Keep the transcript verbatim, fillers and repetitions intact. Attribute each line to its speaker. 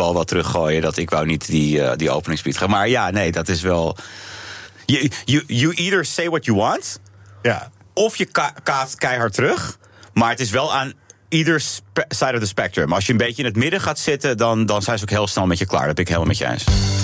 Speaker 1: bal wel teruggooien. Dat ik wou niet die, uh, die openingsspeed gaan. Maar ja, nee, dat is wel... You, you, you either say what you want...
Speaker 2: Ja.
Speaker 1: Of je ka- kaaft keihard terug. Maar het is wel aan either spe- side of the spectrum. Als je een beetje in het midden gaat zitten... dan, dan zijn ze ook heel snel met je klaar. Dat ben ik helemaal met je eens.